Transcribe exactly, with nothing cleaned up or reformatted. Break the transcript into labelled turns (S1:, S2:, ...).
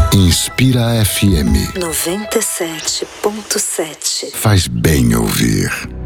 S1: Inspira F M.
S2: noventa e sete ponto sete.
S1: Faz bem ouvir.